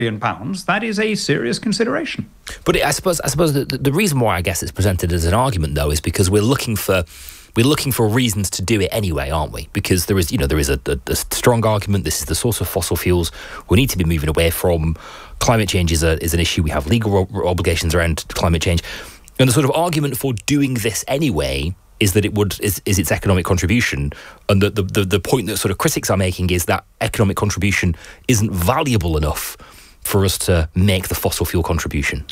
pounds, that is a serious consideration. But I suppose the reason why I guess it's presented as an argument, though, is because we're looking for reasons to do it anyway, aren't we? Because there is a strong argument. This is the source of fossil fuels. We need to be moving away from. Climate change is an issue. We have legal obligations around climate change, and the sort of argument for doing this anyway is that is its economic contribution, and the point that sort of critics are making is that economic contribution isn't valuable enough for us to make the fossil fuel contribution.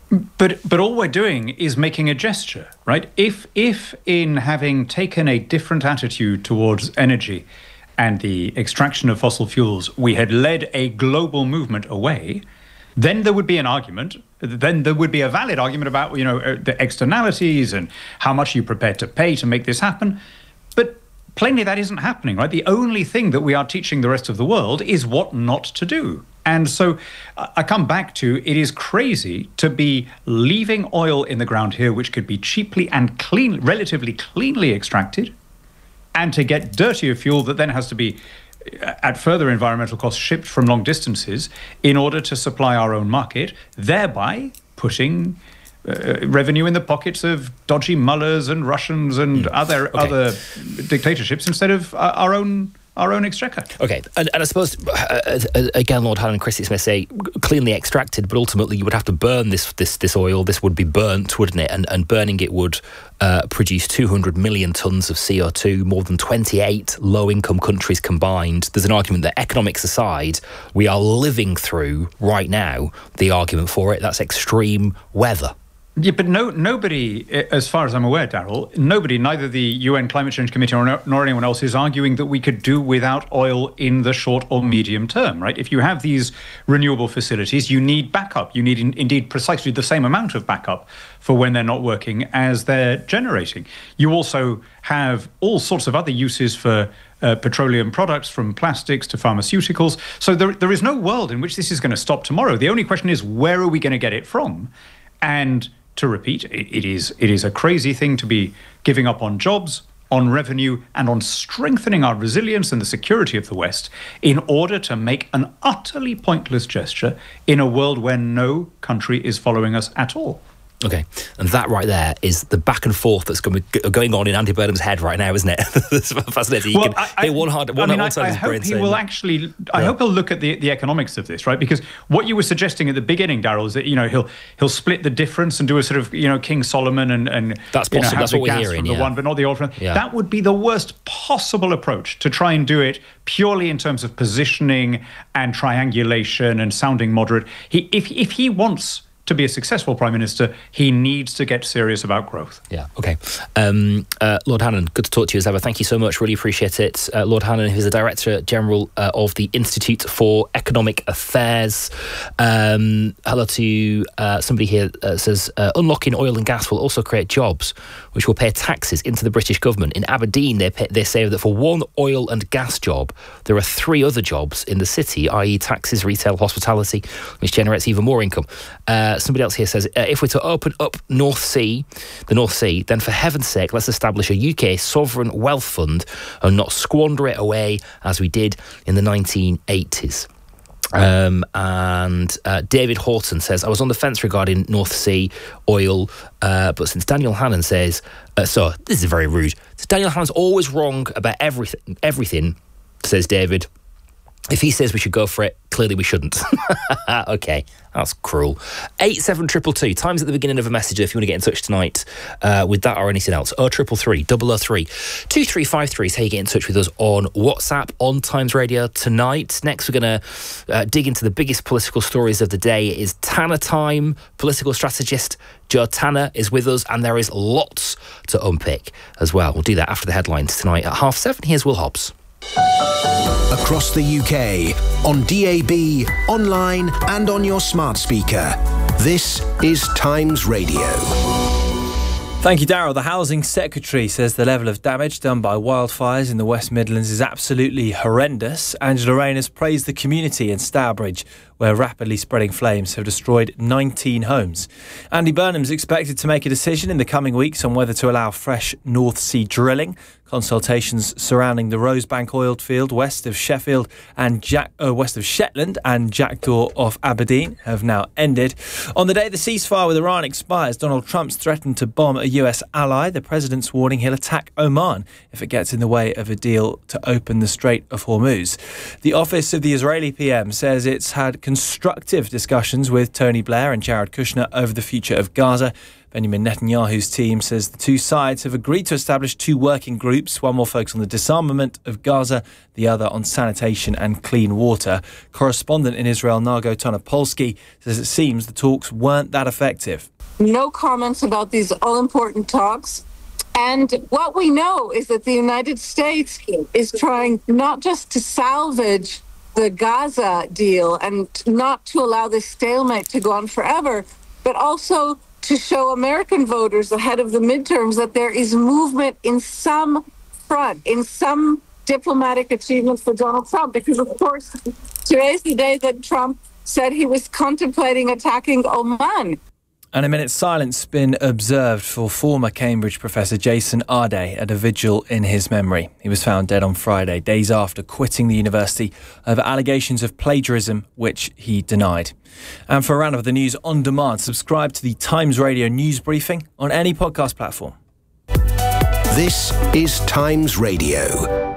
But all we're doing is making a gesture, right? If in having taken a different attitude towards energy and the extraction of fossil fuels, we had led a global movement away, then there would be an argument. Then there would be a valid argument about, the externalities and how much you're prepared to pay to make this happen. But plainly that isn't happening, right? The only thing that we are teaching the rest of the world is what not to do. And so I come back to, it is crazy to be leaving oil in the ground here, which could be cheaply and relatively cleanly extracted, and to get dirtier fuel that then has to be at further environmental costs shipped from long distances in order to supply our own market, thereby putting revenue in the pockets of dodgy mullahs and Russians and other dictatorships instead of our own exchequer. Okay, and I suppose, again, Lord Hannan and Chris Smith say cleanly extracted, but ultimately you would have to burn this oil. This would be burnt, wouldn't it? And burning it would produce 200 million tonnes of CO2, more than 28 low-income countries combined. There's an argument that, economics aside, we are living through right now the argument for it. That's extreme weather. Yeah, but nobody, as far as I'm aware, Darryl, neither the UN Climate Change Committee nor anyone else is arguing that we could do without oil in the short or medium term, right? If you have these renewable facilities, you need backup. You need, indeed, precisely the same amount of backup for when they're not working as they're generating. You also have all sorts of other uses for petroleum products, from plastics to pharmaceuticals. So there is no world in which this is going to stop tomorrow. The only question is, where are we going to get it from? And to repeat, it is a crazy thing to be giving up on jobs, on revenue, and on strengthening our resilience and the security of the West in order to make an utterly pointless gesture in a world where no country is following us at all. Okay, and that right there is the back and forth that's going on in Andy Burnham's head right now, isn't it? That's fascinating. You can hit one side of his brain. I hope he'll look at the economics of this, right? Because what you were suggesting at the beginning, Darryl, is that he'll split the difference and do a sort of King Solomon and that's possible. Have that's the what we're gas hearing, from the one but not the oil from. Yeah. That would be the worst possible approach, to try and do it purely in terms of positioning and triangulation and sounding moderate. If he wants to be a successful Prime Minister, he needs to get serious about growth. Yeah, okay. Lord Hannan, good to talk to you as ever. Thank you so much. Really appreciate it. Lord Hannan, who's the Director General of the Institute for Economic Affairs. Hello to somebody here says, unlocking oil and gas will also create jobs, which will pay taxes into the British government. In Aberdeen, they say that for one oil and gas job, there are 3 other jobs in the city, i.e. taxes, retail, hospitality, which generates even more income. Somebody else here says, if we're to open up the North Sea, then for heaven's sake, let's establish a UK sovereign wealth fund and not squander it away as we did in the 1980s. And David Horton says, I was on the fence regarding North Sea oil, but since Daniel Hannan says, so this is very rude. So Daniel Hannan's always wrong about everything, says David. If he says we should go for it, clearly we shouldn't. Okay, that's cruel. 87222, time's at the beginning of a message if you want to get in touch tonight with that or anything else. 0333 003 2353 is how you get in touch with us on WhatsApp on Times Radio tonight. Next, we're going to dig into the biggest political stories of the day. It is Tanner time. Political strategist Joe Tanner is with us, and there is lots to unpick as well. We'll do that after the headlines tonight at 7:30. Here's Will Hobbs. Across the UK, on DAB, online and on your smart speaker. This is Times Radio. Thank you, Darryl. The Housing Secretary says the level of damage done by wildfires in the West Midlands is absolutely horrendous. Angela Rayner has praised the community in Stourbridge, where rapidly spreading flames have destroyed 19 homes. Andy Burnham's expected to make a decision in the coming weeks on whether to allow fresh North Sea drilling. Consultations surrounding the Rosebank oil field west of Shetland and Jackdaw off Aberdeen have now ended. On the day the ceasefire with Iran expires, Donald Trump's threatened to bomb a US ally. The president's warning he'll attack Oman if it gets in the way of a deal to open the Strait of Hormuz. The office of the Israeli PM says it's had constructive discussions with Tony Blair and Jared Kushner over the future of Gaza. Benjamin Netanyahu's team says the two sides have agreed to establish two working groups. One will focus on the disarmament of Gaza, the other on sanitation and clean water. Correspondent in Israel, Nargo Tonopolsky, says it seems the talks weren't that effective. No comments about these all-important talks. And what we know is that the United States is trying not just to salvage the Gaza deal and not to allow this stalemate to go on forever, but also to show American voters ahead of the midterms that there is movement in some front, in some diplomatic achievements for Donald Trump. Because, of course, today's the day that Trump said he was contemplating attacking Oman. And a minute's silence been observed for former Cambridge professor Jason Arday at a vigil in his memory. He was found dead on Friday, days after quitting the university over allegations of plagiarism, which he denied. And for a round of the news on demand, subscribe to the Times Radio news briefing on any podcast platform. This is Times Radio.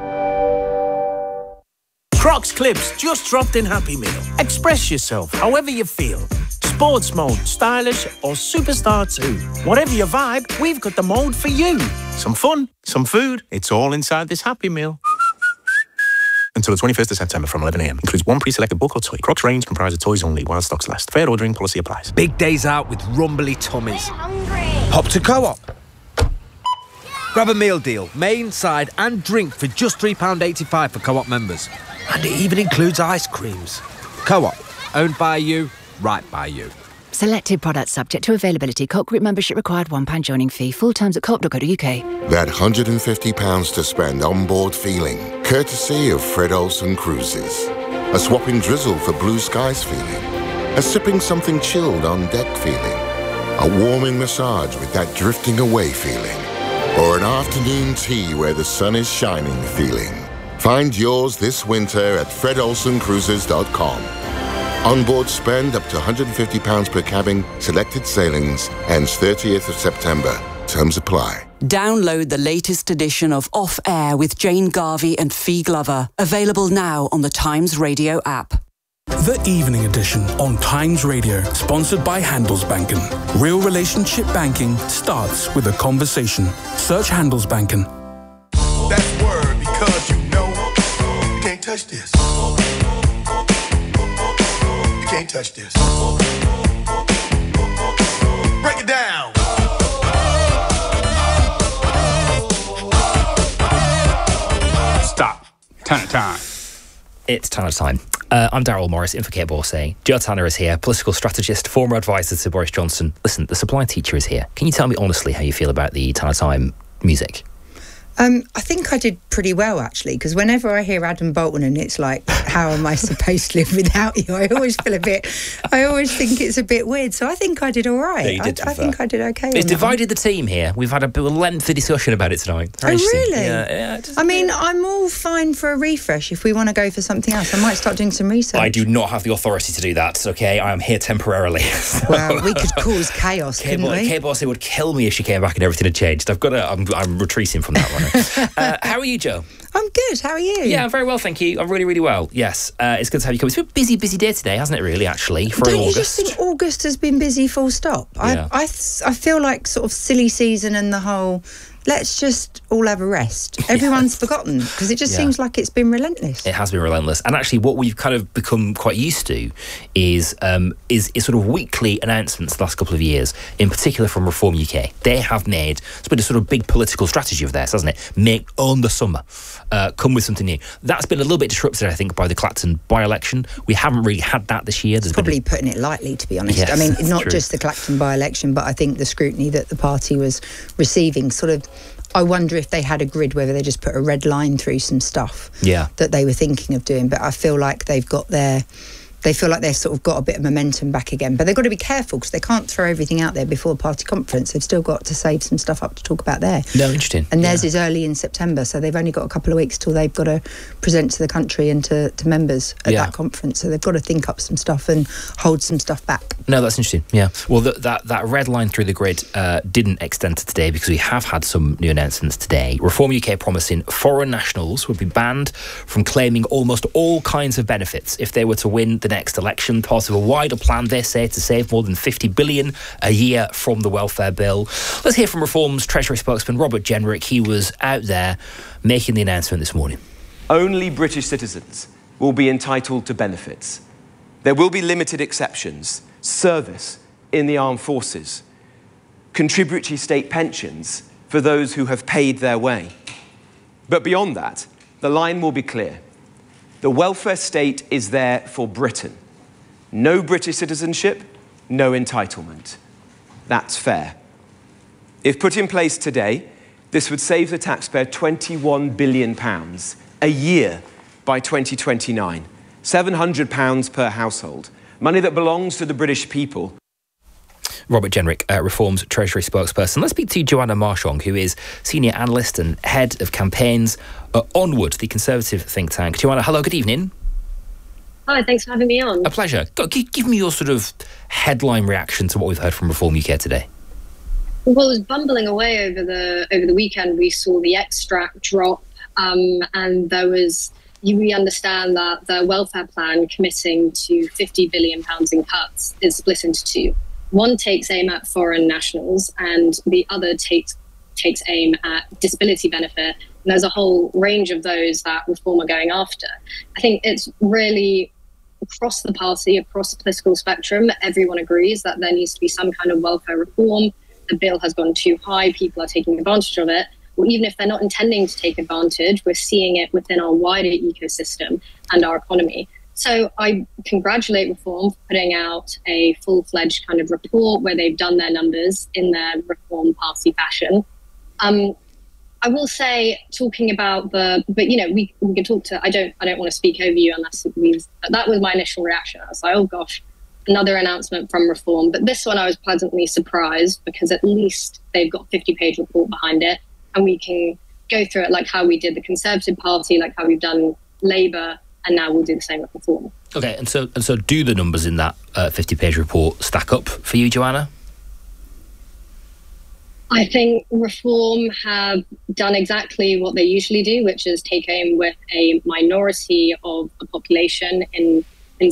Crocs Clips just dropped in Happy Meal. Express yourself however you feel. Sports mode, stylish or superstar too. Whatever your vibe, we've got the mode for you. Some fun, some food, it's all inside this Happy Meal. Until the 21st of September from 11 a.m. Includes one pre-selected book or toy. Crocs range comprised of toys only while stocks last. Fair ordering policy applies. Big days out with rumbly tummies. Hop to Co-op. Grab a meal deal, main, side and drink for just £3.85 for Co-op members. And it even includes ice creams. Co-op, owned by you, right by you. Selected products subject to availability. Co-op group membership required, £1 joining fee. Full terms at co-op.co.uk. That £150 to spend on board feeling, courtesy of Fred Olsen Cruises. A swapping drizzle for blue skies feeling. A sipping something chilled on deck feeling. A warming massage with that drifting away feeling. Or an afternoon tea where the sun is shining feeling. Find yours this winter at fredolsencruises.com. Onboard spend up to £150 per cabin, selected sailings, ends 30th of September. Terms apply. Download the latest edition of Off Air with Jane Garvey and Fee Glover. Available now on the Times Radio app. The Evening Edition on Times Radio, sponsored by Handelsbanken. Real relationship banking starts with a conversation. Search Handelsbanken. That's word because you know you can't touch this. You can't touch this. Break it down. Stop. Ton of time. It's ton of time. I'm Daryl Morris, in for Kate Borsay. Joe Tanner is here, political strategist, former advisor to Boris Johnson. Listen, the supply teacher is here. Can you tell me honestly how you feel about the ton of time music? I think I did pretty well, actually, because whenever I hear Adam Bolton and it's like, how am I supposed to live without you? I always think it's a bit weird. So I think I did all right. Yeah, you did, I think I did okay. It's divided the team here. We've had a lengthy discussion about it tonight. Oh, really? Yeah. I mean, I'm all fine for a refresh. If we want to go for something else, I might start doing some research. I do not have the authority to do that, okay? I am here temporarily. Well, we could cause chaos, couldn't we? Kate Borsay would kill me if she came back and everything had changed. I'm retreating from that one. How are you, Joe? I'm good. How are you? Yeah, I'm very well, thank you. I'm really, really well. Yes, it's good to have you come. It's been a busy day today, hasn't it, really, actually, for Don't August? you just think August has been busy full stop? Yeah. I feel like sort of silly season and the whole... Let's just all have a rest. Everyone's forgotten because it just seems like it's been relentless. It has been relentless. And actually what we've kind of become quite used to is sort of weekly announcements the last couple of years, in particular from Reform UK. They have made, it's been a sort of big political strategy of theirs, hasn't it? Own the summer. Come with something new. That's been a little bit disrupted, I think, by the Clacton by-election. We haven't really had that this year. It's probably putting it lightly, to be honest. Yes, I mean, not true. just the Clacton by-election, but I think the scrutiny that the party was receiving sort of... I wonder if they had a grid, whether they just put a red line through some stuff that they were thinking of doing. But I feel like they've got their they feel like they've sort of got a bit of momentum back again. But they've got to be careful because they can't throw everything out there before the party conference. They've still got to save some stuff up to talk about there. No, interesting. And theirs is early in September, so they've only got a couple of weeks till they've got to present to the country and to members at that conference. So they've got to think up some stuff and hold some stuff back. No, that's interesting. Yeah. Well, that red line through the grid didn't extend to today because we have had some new announcements today. Reform UK promising foreign nationals would be banned from claiming almost all kinds of benefits if they were to win the next election, part of a wider plan, they say, to save more than $50 billion a year from the welfare bill. Let's hear from Reform's Treasury spokesman, Robert Jenrick. He was out there making the announcement this morning. Only British citizens will be entitled to benefits. There will be limited exceptions: service in the armed forces, contributory state pensions for those who have paid their way. But beyond that, the line will be clear. The welfare state is there for Britain. No British citizenship, no entitlement. That's fair. If put in place today, this would save the taxpayer £21 billion a year by 2029, £700 per household, money that belongs to the British people. Robert Jenrick, Reform's Treasury spokesperson. Let's speak to Joanna Marchong, who is Senior Analyst and Head of Campaigns at Onward, the Conservative think tank. Joanna, hello, good evening. Hi, thanks for having me on. A pleasure. Give me your sort of headline reaction to what we've heard from Reform UK today. Well, it was bumbling away over the weekend. We saw the extract drop, and we understand that the welfare plan committing to £50 billion in cuts is split into two. One takes aim at foreign nationals, and the other takes aim at disability benefit. And there's a whole range of those that Reform are going after. I think it's really across the party, across the political spectrum, everyone agrees that there needs to be some kind of welfare reform. The bill has gone too high. People are taking advantage of it. Well, even if they're not intending to take advantage, we're seeing it within our wider ecosystem and our economy. So I congratulate Reform for putting out a full-fledged kind of report where they've done their numbers in their Reform Party fashion. I will say, talking about we can talk to. I don't want to speak over you unless that was my initial reaction. I was like, oh gosh, another announcement from Reform. But this one, I was pleasantly surprised because at least they've got a 50-page report behind it, and we can go through it like how we did the Conservative Party, like how we've done Labour, and now we'll do the same with Reform. Okay, and so do the numbers in that 50-page report stack up for you, Joanna? I think Reform have done exactly what they usually do, which is take aim with a minority of a population in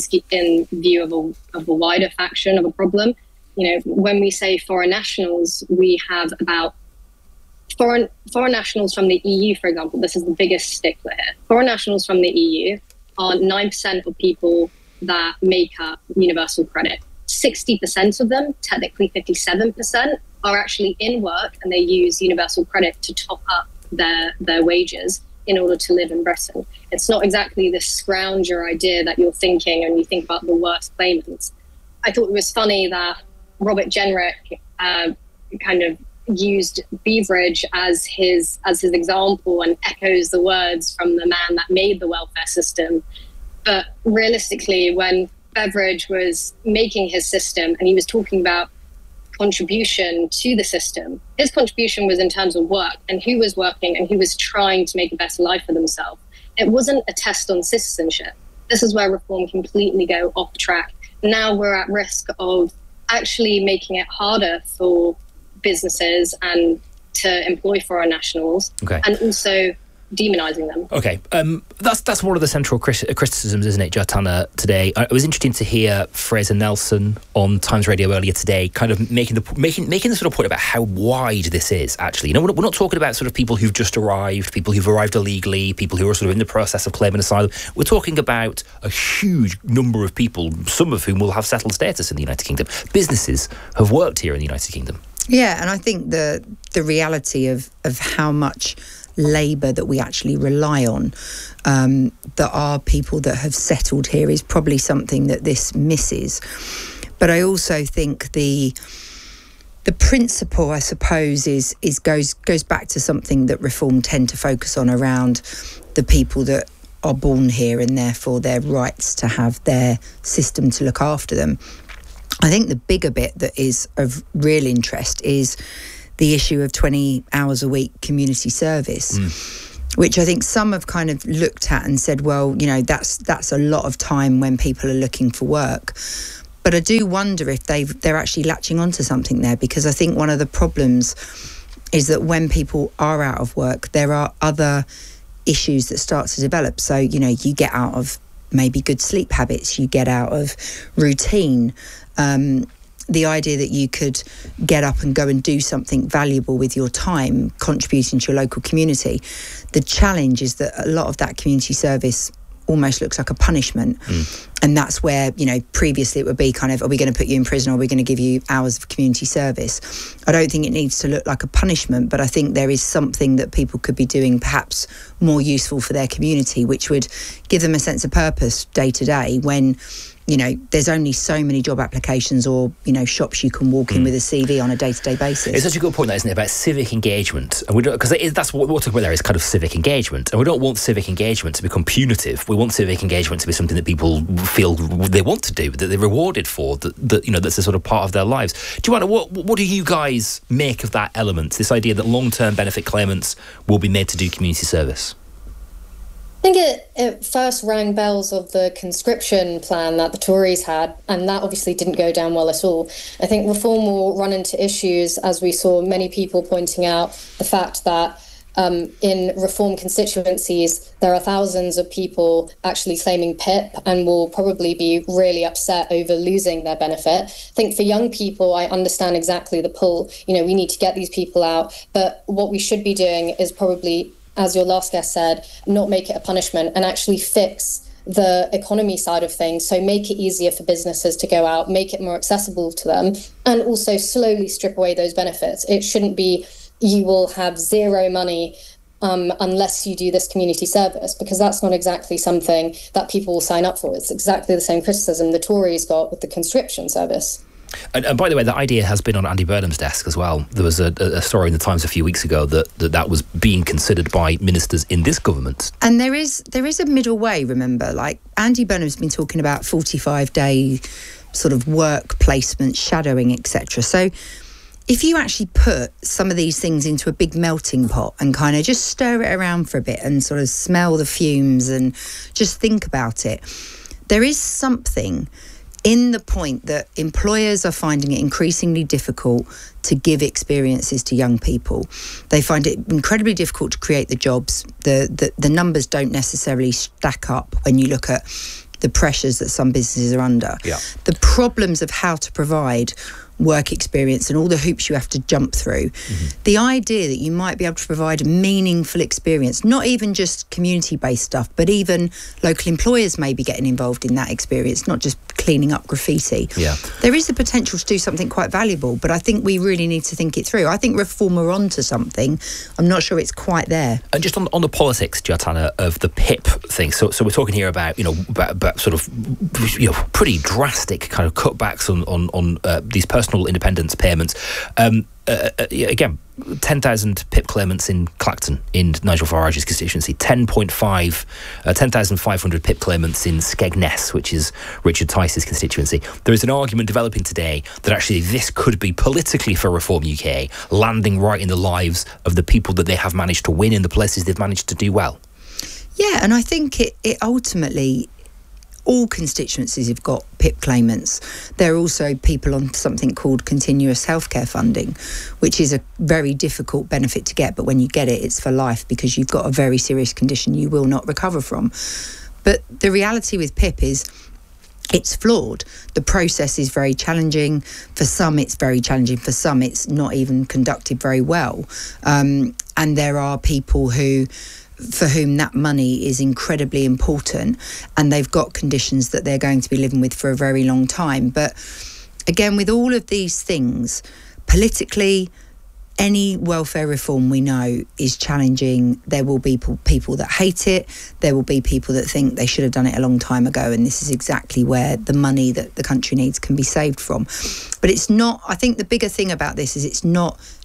view of a wider faction of a problem. You know, when we say foreign nationals, we have about foreign nationals from the EU, for example. This is the biggest stickler here. Foreign nationals from the EU are 9% of people that make up universal credit. 60% of them, technically 57%, are actually in work, and they use universal credit to top up their wages in order to live in Britain. It's not exactly this scrounger idea that you're thinking when you think about the worst claimants. I thought it was funny that Robert Jenrick kind of used Beveridge as his example and echoes the words from the man that made the welfare system. But realistically, when Beveridge was making his system and he was talking about contribution to the system, his contribution was in terms of work and who was working and who was trying to make a better life for themselves. It wasn't a test on citizenship. This is where Reform completely go off track. Now we're at risk of actually making it harder for businesses and to employ foreign nationals, and also demonising them. Okay, that's one of the central criticisms, isn't it, Joanna, today? It was interesting to hear Fraser Nelson on Times Radio earlier today kind of making the sort of point about how wide this is, actually. You know, we're not talking about sort of people who've just arrived, people who've arrived illegally, people who are sort of in the process of claiming asylum. We're talking about a huge number of people, some of whom will have settled status in the United Kingdom. Businesses have worked here in the United Kingdom. Yeah, and I think the reality of how much labour that we actually rely on, that are people that have settled here, is probably something that this misses. But I also think the principle, I suppose, goes back to something that Reform tend to focus on around the people that are born here and therefore their rights to have their system to look after them. I think the bigger bit that is of real interest is the issue of 20 hours a week community service, which I think some have kind of looked at and said, well, you know, that's a lot of time when people are looking for work. But I do wonder if they're actually latching onto something there, because I think one of the problems is that when people are out of work, there are other issues that start to develop. So, you know, you get out of maybe good sleep habits, you get out of routine. The idea that you could get up and go and do something valuable with your time, contributing to your local community. The challenge is that a lot of that community service almost looks like a punishment. And that's where, you know, previously it would be kind of, are we going to put you in prison or are we going to give you hours of community service? I don't think it needs to look like a punishment, but I think there is something that people could be doing perhaps more useful for their community, which would give them a sense of purpose day to day when, you know, there's only so many job applications or, you know, shops you can walk in with a CV on a day-to-day basis. It's such a good point, that, isn't it, about civic engagement? And we don't, because that's what we're talking about there, is kind of civic engagement. And we don't want civic engagement to become punitive. We want civic engagement to be something that people feel they want to do, that they're rewarded for, that you know, that's a sort of part of their lives. Joanna, what do you guys make of that element, this idea that long-term benefit claimants will be made to do community service? I think it first rang bells of the conscription plan that the Tories had, and that obviously didn't go down well at all. I think reform will run into issues, as we saw many people pointing out, the fact that in reform constituencies, there are thousands of people actually claiming PIP and will probably be really upset over losing their benefit. I think for young people, I understand exactly the pull. You know, we need to get these people out, but what we should be doing is probably, as your last guest said, not make it a punishment and actually fix the economy side of things. So make it easier for businesses to go out, make it more accessible to them, and also slowly strip away those benefits. It shouldn't be you will have zero money unless you do this community service, because that's not exactly something that people will sign up for. It's exactly the same criticism the Tories got with the conscription service. And by the way, that idea has been on Andy Burnham's desk as well. There was a story in the Times a few weeks ago that was being considered by ministers in this government. And there is a middle way, remember. Like, Andy Burnham's been talking about 45-day sort of work placement, shadowing, etc. So if you actually put some of these things into a big melting pot and kind of just stir it around for a bit and sort of smell the fumes and just think about it, there is something in the point that employers are finding it increasingly difficult to give experiences to young people. They find it incredibly difficult to create the jobs. The numbers don't necessarily stack up when you look at the pressures that some businesses are under. Yeah. The problems of how to provide work experience and all the hoops you have to jump through. The idea that you might be able to provide a meaningful experience, not even just community-based stuff, but even local employers may be getting involved in that experience, not just cleaning up graffiti. Yeah. There is the potential to do something quite valuable, but I think we really need to think it through. I think Reform are onto something. I'm not sure it's quite there. And just on the politics, Joanna, of the PIP thing. So we're talking here about, you know, about sort of, you know, pretty drastic kind of cutbacks on these personal independence payments. Again, 10,000 PIP claimants in Clacton in Nigel Farage's constituency, 10,500 PIP claimants in Skegness, which is Richard Tice's constituency. There is an argument developing today that actually this could be politically for Reform UK, landing right in the lives of the people that they have managed to win in the places they've managed to do well. Yeah, and I think it ultimately, all constituencies have got PIP claimants. There are also people on something called continuous healthcare funding, which is a very difficult benefit to get, but when you get it, it's for life because you've got a very serious condition you will not recover from. But the reality with PIP is it's flawed. The process is very challenging. For some, it's very challenging. For some, it's not even conducted very well. And there are people for whom that money is incredibly important, and they've got conditions that they're going to be living with for a very long time. But again, with all of these things, politically, any welfare reform we know is challenging. There will be people that hate it. There will be people that think they should have done it a long time ago, and this is exactly where the money that the country needs can be saved from. But it's not, I think the bigger thing about this is it's not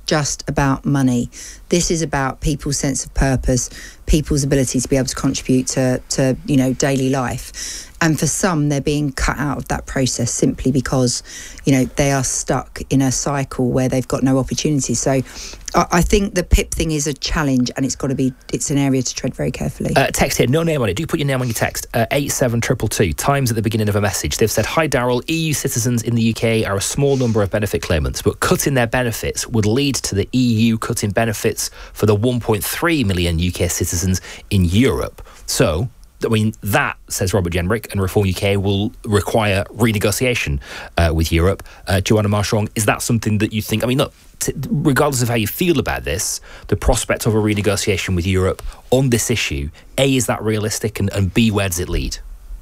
just about money. This is about people's sense of purpose, people's ability to be able to contribute to daily life. And for some, they're being cut out of that process simply because, they are stuck in a cycle where they've got no opportunity. So I think the PIP thing is a challenge, and it's an area to tread very carefully. Text here, no name on it. Do put your name on your text. 87222, Times at the beginning of a message. They've said, hi Daryl, EU citizens in the UK are a small number of benefit claimants, but cutting their benefits would lead to the EU cutting benefits for the 1.3 million UK citizens in Europe. So, that, says Robert Jenrick, and Reform UK will require renegotiation with Europe. Joanna Marchand, is that something that you think... look, regardless of how you feel about this, the prospect of a renegotiation with Europe on this issue, A, is that realistic, and B, where does it lead?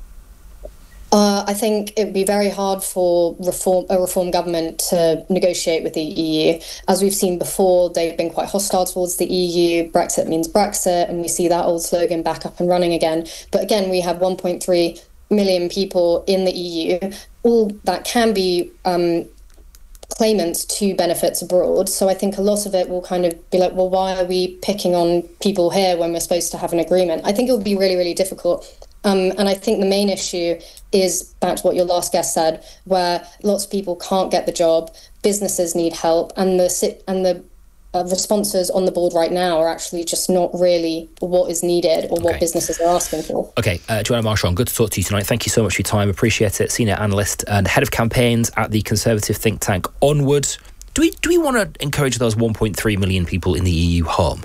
I think it would be very hard for a reform government to negotiate with the EU. As we've seen before, they've been quite hostile towards the EU. Brexit means Brexit, and we see that old slogan back up and running again. But again, we have 1.3 million people in the EU, all that can be claimants to benefits abroad. So I think a lot of it will kind of be like, well, why are we picking on people here when we're supposed to have an agreement? I think it would be really, really difficult. And I think the main issue is back to what your last guest said, where lots of people can't get the job, businesses need help, and the responses on the board right now are actually just not really what is needed or what businesses are asking for. Okay, Joanna Marchand, good to talk to you tonight. Thank you so much for your time. Appreciate it. Senior analyst and head of campaigns at the Conservative think tank Onward. Do we want to encourage those 1.3 million people in the EU home?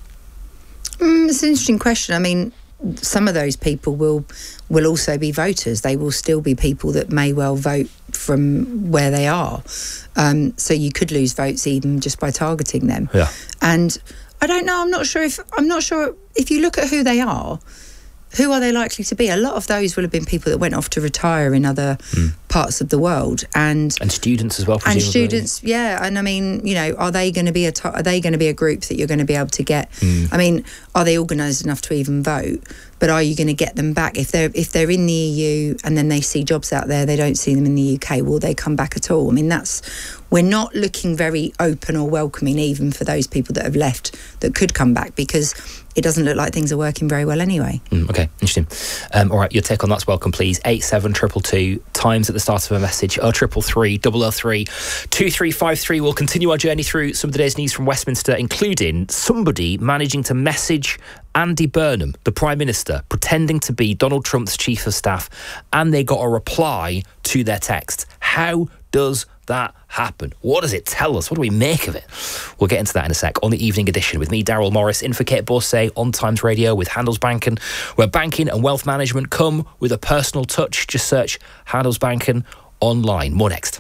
It's an interesting question. Some of those people will also be voters. They will still be people that may well vote from where they are. So you could lose votes even just by targeting them. Yeah. And I don't know. I'm not sure if you look at who they are. Who are they likely to be? A lot of those will have been people that went off to retire in other parts of the world, and students as well. Presumably. And students, yeah. And are they going to be a group that you're going to be able to get? Are they organised enough to even vote? But are you going to get them back if they're in the EU and then they see jobs out there, they don't see them in the UK? Will they come back at all? We're not looking very open or welcoming even for those people that have left that could come back, because it doesn't look like things are working very well anyway. Okay, interesting. All right, your take on that's welcome, please. 87222, Times at the start of a message, 0333 003 2353. We'll continue our journey through some of the day's news from Westminster, including somebody managing to message Andy Burnham, the Prime Minister, pretending to be Donald Trump's Chief of Staff, and they got a reply to their text. How does that happen? What does it tell us? What do we make of it? We'll get into that in a sec on the evening edition with me, Daryl Morris, in for Kate Borsay on Times Radio with Handelsbanken, where banking and wealth management come with a personal touch. Just search Handelsbanken online. More next.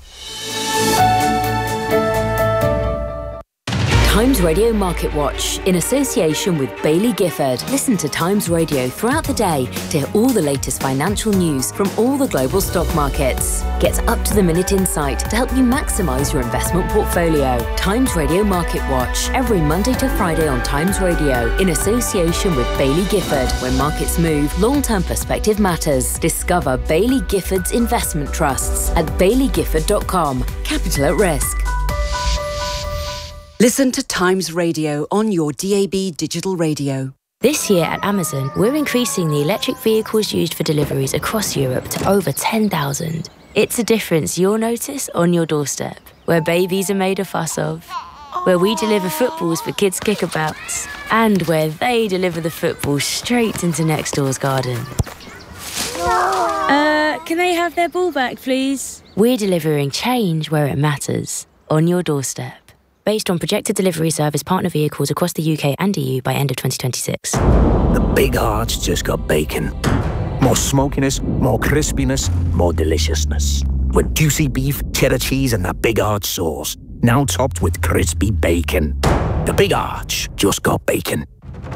Times Radio Market Watch, in association with Bailey Gifford. Listen to Times Radio throughout the day to hear all the latest financial news from all the global stock markets. Get up-to-the-minute insight to help you maximise your investment portfolio. Times Radio Market Watch, every Monday to Friday on Times Radio, in association with Bailey Gifford. When markets move, long-term perspective matters. Discover Bailey Gifford's investment trusts at baileygifford.com. Capital at risk. Listen to Times Radio on your DAB digital radio. This year at Amazon, we're increasing the electric vehicles used for deliveries across Europe to over 10,000. It's a difference you'll notice on your doorstep, where babies are made a fuss of, where we deliver footballs for kids' kickabouts, and where they deliver the football straight into next door's garden. Can they have their ball back, please? We're delivering change where it matters, on your doorstep. Based on projected delivery service partner vehicles across the UK and EU by end of 2026. The Big Arch just got bacon. More smokiness, more crispiness, more deliciousness. With juicy beef, cheddar cheese and that Big Arch sauce. Now topped with crispy bacon. The Big Arch just got bacon.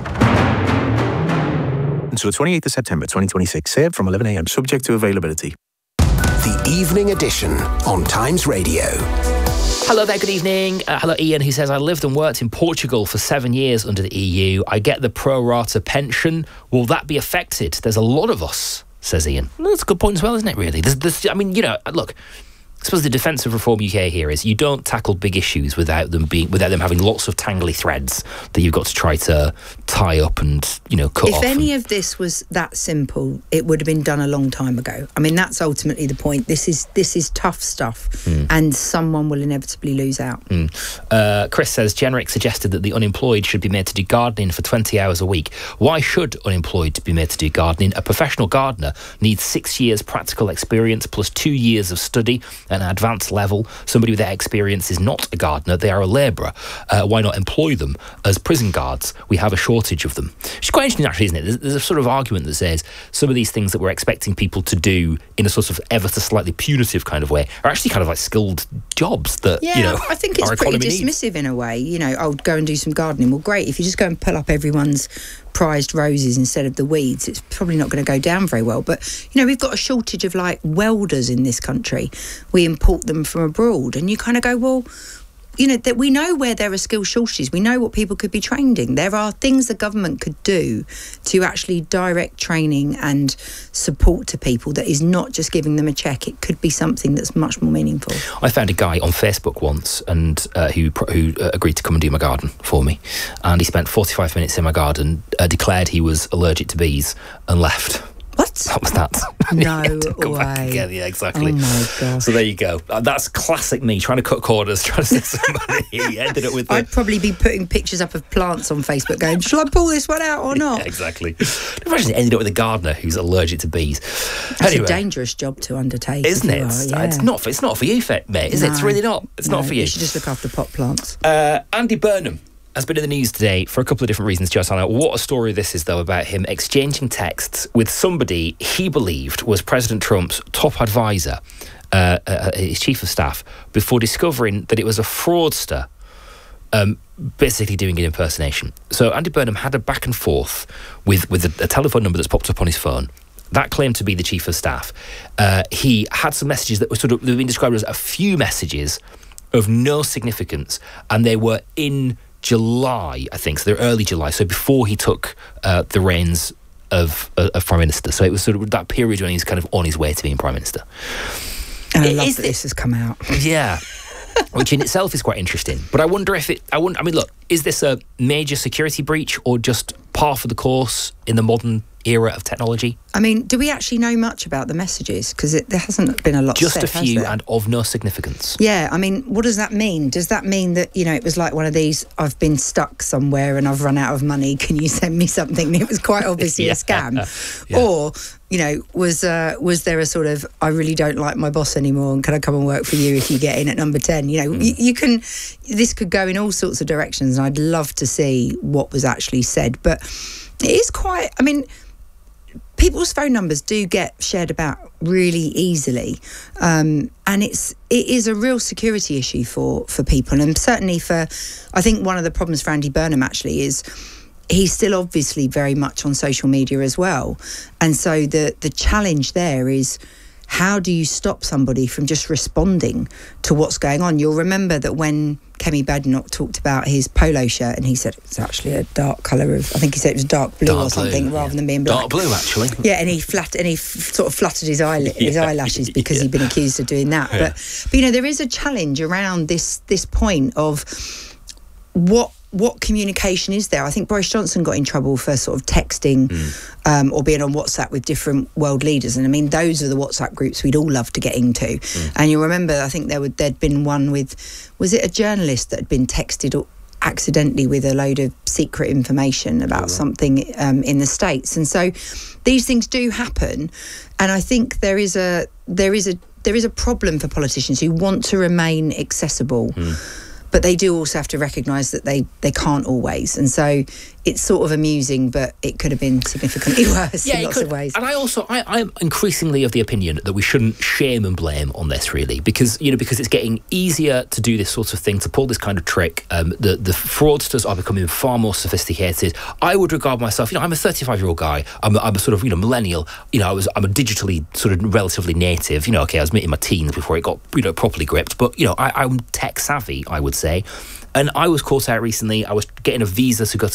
Until the 28th of September 2026. Served from 11 a.m. subject to availability. The Evening Edition on Times Radio. Hello there, good evening. Hello, Ian, who says, I lived and worked in Portugal for 7 years under the EU. I get the pro rata pension. Will that be affected? There's a lot of us, says Ian. Well, that's a good point as well, isn't it, really? Look, I suppose the defence of Reform UK here is you don't tackle big issues without them having lots of tangly threads that you've got to try to tie up and cut off. If any of this was that simple, it would have been done a long time ago. I mean, that's ultimately the point. This is tough stuff, and someone will inevitably lose out. Chris says Generic suggested that the unemployed should be made to do gardening for 20 hours a week. Why should unemployed be made to do gardening? A professional gardener needs 6 years practical experience plus 2 years of study at an advanced level. Somebody with that experience is not a gardener, they are a labourer. Why not employ them as prison guards? We have a shortage of them. It's quite interesting, actually, isn't it? There's a sort of argument that says some of these things that we're expecting people to do in a sort of ever so slightly punitive kind of way are actually kind of like skilled jobs that, I think it's pretty dismissive in a way. Go and do some gardening. Well, great. If you just go and pull up everyone's prized roses instead of the weeds, it's probably not going to go down very well. But we've got a shortage of welders in this country. We import them from abroad, and you kind of go, well, that we know where there are skill shortages. We know what people could be trained in. There are things the government could do to actually direct training and support to people that is not just giving them a check. It could be something that's much more meaningful. I found a guy on Facebook once and who agreed to come and do my garden for me, and he spent 45 minutes in my garden, declared he was allergic to bees and left. What? That was that. No way. Back again. Yeah, exactly. Oh my gosh. So there you go. That's classic me, trying to cut corners, trying to save some money. Ended up with I'd probably be putting pictures up of plants on Facebook going, shall I pull this one out or not? Yeah, exactly. Imagine it ended up with a gardener who's allergic to bees. It's a dangerous job to undertake. Isn't it? It's not for you, mate, is it? It's really not. It's not for you. You should just look after pot plants. Andy Burnham has been in the news today for a couple of different reasons, Josanna. What a story this is, though, about him exchanging texts with somebody he believed was President Trump's top advisor, his chief of staff, before discovering that it was a fraudster basically doing an impersonation. So Andy Burnham had a back and forth with a telephone number that's popped up on his phone. That claimed to be the chief of staff. He had some messages that were they've been described as a few messages of no significance, and they were in July, I think, so they're early July, so before he took the reins of Prime Minister. So it was sort of that period when he was kind of on his way to being Prime Minister. And I love that this has come out. Yeah. Which in itself is quite interesting. But I wonder if look, is this a major security breach or just par for the course in the modern era of technology? I mean, do we actually know much about the messages? Because there hasn't been a lot just said, a few and of no significance. Yeah, I mean, what does that mean? Does that mean that, it was like one of these, I've been stuck somewhere and I've run out of money, can you send me something? It was quite obviously a scam. Yeah. Or, was there a sort of, I really don't like my boss anymore and can I come and work for you if you get in at number 10? You can, this could go in all sorts of directions, and I'd love to see what was actually said. But it is quite, people's phone numbers do get shared about really easily, and it is a real security issue for people, and certainly I think one of the problems for Andy Burnham actually is he's still obviously very much on social media as well, and so the challenge there is, how do you stop somebody from just responding to what's going on? You'll remember that when Kemi Badenoch talked about his polo shirt, and he said it's actually a dark colour of, I think he said it was dark blue or something, rather than being black. Dark blue, actually. Yeah, and he sort of fluttered his eyelashes because he'd been accused of doing that. Yeah. But there is a challenge around this point of what communication is there? I think Boris Johnson got in trouble for sort of texting or being on WhatsApp with different world leaders. And those are the WhatsApp groups we'd all love to get into. And you remember, I think there'd been one with, was it a journalist that had been texted accidentally with a load of secret information about something in the States? And so these things do happen. And I think there is a problem for politicians who want to remain accessible. But they do also have to recognise that they can't always. And so it's sort of amusing, but it could have been significantly worse in lots of ways. And I'm increasingly of the opinion that we shouldn't shame and blame on this, really, because it's getting easier to do this sort of thing, to pull this kind of trick. The fraudsters are becoming far more sophisticated. I would regard myself, I'm a 35-year-old guy. I'm a sort of, millennial. I'm a digitally sort of relatively native. I was in my teens before it got, properly gripped. But, I'm tech savvy, I would say. And I was caught out recently. I was getting a visa to go to Canada.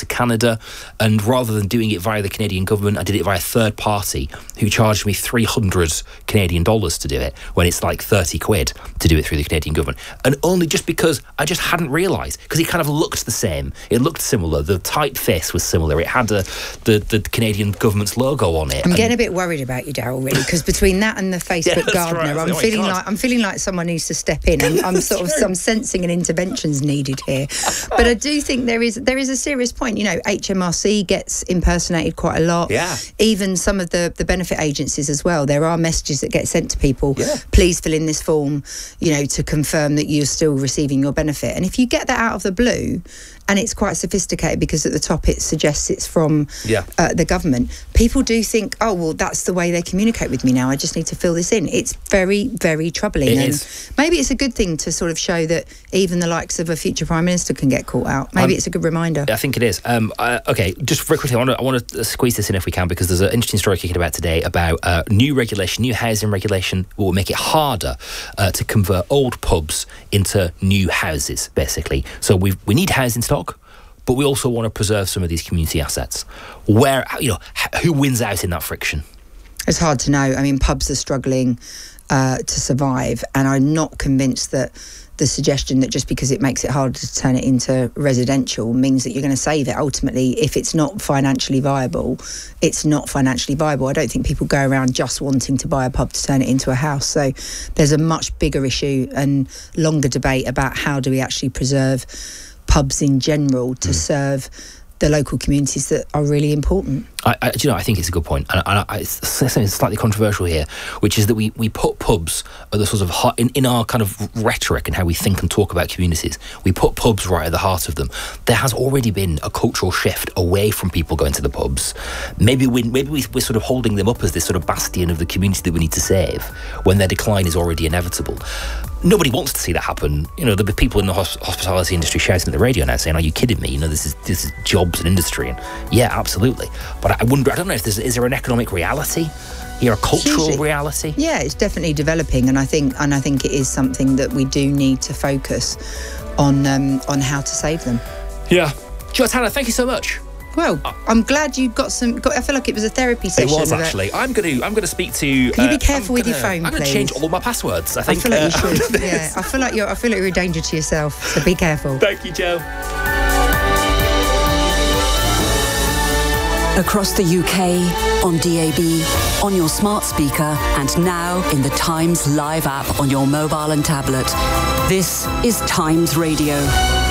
Canada, and rather than doing it via the Canadian government, I did it via a third party who charged me $300 Canadian to do it, when it's like 30 quid to do it through the Canadian government. And only just because I just hadn't realised, because it kind of looked the same. It looked similar. The typeface was similar. It had the Canadian government's logo on it. I'm getting a bit worried about you, Daryl, really, because between that and the Facebook gardener, right. I'm feeling like someone needs to step in. I'm sensing an intervention's needed here. But I do think there is a serious point. You know, HMRC gets impersonated quite a lot. Yeah. Even some of the benefit agencies as well. There are messages that get sent to people. Yeah. Please fill in this form, you know, to confirm that you're still receiving your benefit. And if you get that out of the blue, and it's quite sophisticated because at the top it suggests it's from the government, people do think, oh, well, that's the way they communicate with me now. I just need to fill this in. It's very, very troubling. It and is. Maybe it's a good thing to sort of show that even the likes of a future Prime Minister can get caught out. Maybe it's a good reminder. I think it is. Okay, just very quickly, I want to squeeze this in if we can, because there's an interesting story kicking about today about new housing regulation will make it harder to convert old pubs into new houses, basically. So we need housing stock, but we also want to preserve some of these community assets. Where, you know, who wins out in that friction? It's hard to know. I mean, pubs are struggling to survive, and I'm not convinced that the suggestion that just because it makes it harder to turn it into residential means that you're going to save it. Ultimately, if it's not financially viable, it's not financially viable. I don't think people go around just wanting to buy a pub to turn it into a house. So there's a much bigger issue and longer debate about how do we actually preserve pubs in general to serve the local communities that are really important. I think it's a good point, and it's slightly controversial here, which is that we put pubs at the sort of heart, in our kind of rhetoric and how we think and talk about communities. We put pubs right at the heart of them. There has already been a cultural shift away from people going to the pubs. Maybe we're sort of holding them up as this sort of bastion of the community that we need to save, when their decline is already inevitable. Nobody wants to see that happen. You know, there'll be people in the hospitality industry shouting at the radio now saying, "Are you kidding me? You know, this is jobs and industry." And yeah, absolutely. But I wonder, I don't know if is there an economic reality here, a cultural reality? Yeah, it's definitely developing, and I think it is something that we do need to focus on how to save them. Yeah. Hannah, thank you so much. Well, I'm glad you got some. I feel like it was a therapy session. It was actually. I'm going to speak to. Can you be careful with your phone, I'm going to change all my passwords. I think. I feel like you should. Yeah, I feel like you're a danger to yourself. So be careful. Thank you, Joe. Across the UK, on DAB, on your smart speaker, and now in the Times Live app on your mobile and tablet. This is Times Radio.